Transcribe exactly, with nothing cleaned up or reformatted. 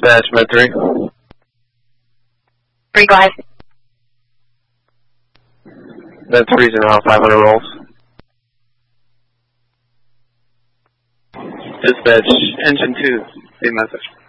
Dispatch, Med three. Three, go ahead. Med three's in around five hundred rolls. Dispatch, engine two, same message.